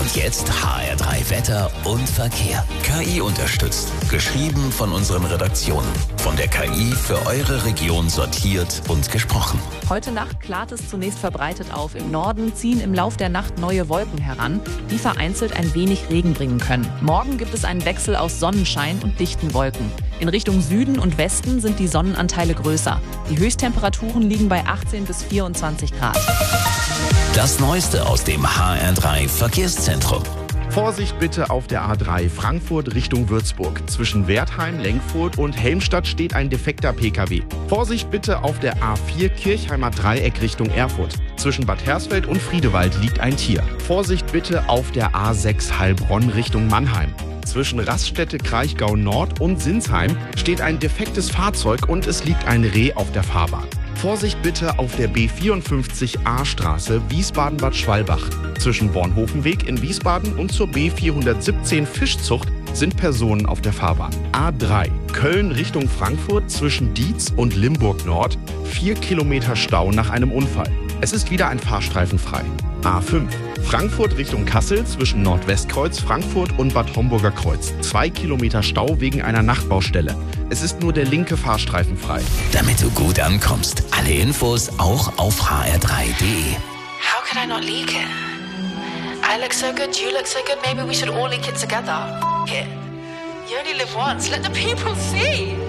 Und jetzt HR3 Wetter und Verkehr. KI unterstützt. Geschrieben von unseren Redaktionen. Von der KI für eure Region sortiert und gesprochen. Heute Nacht klart es zunächst verbreitet auf. Im Norden ziehen im Lauf der Nacht neue Wolken heran, die vereinzelt ein wenig Regen bringen können. Morgen gibt es einen Wechsel aus Sonnenschein und dichten Wolken. In Richtung Süden und Westen sind die Sonnenanteile größer. Die Höchsttemperaturen liegen bei 18 bis 24 Grad. Das Neueste aus dem HR3 Verkehrszentrum. Vorsicht bitte auf der A3 Frankfurt Richtung Würzburg. Zwischen Wertheim, Lenkfurt und Helmstadt steht ein defekter Pkw. Vorsicht bitte auf der A4 Kirchheimer Dreieck Richtung Erfurt. Zwischen Bad Hersfeld und Friedewald liegt ein Tier. Vorsicht bitte auf der A6 Heilbronn Richtung Mannheim. Zwischen Raststätte Kraichgau Nord und Sinsheim steht ein defektes Fahrzeug und es liegt ein Reh auf der Fahrbahn. Vorsicht bitte auf der B54A Straße Wiesbaden-Bad Schwalbach. Zwischen Bornhofenweg in Wiesbaden und zur B417 Fischzucht sind Personen auf der Fahrbahn. A3 Köln Richtung Frankfurt zwischen Dietz und Limburg Nord. 4 Kilometer Stau nach einem Unfall. Es ist wieder ein Fahrstreifen frei. A5 Frankfurt Richtung Kassel zwischen Nordwestkreuz, Frankfurt und Bad Homburger Kreuz. 2 Kilometer Stau wegen einer Nachtbaustelle. Es ist nur der linke Fahrstreifen frei. Damit du gut ankommst. Alle Infos auch auf hr3.de. How could I not leak it? I look so good, you look so good, maybe we should all leak it together. F*** it. You only live once, let the people see.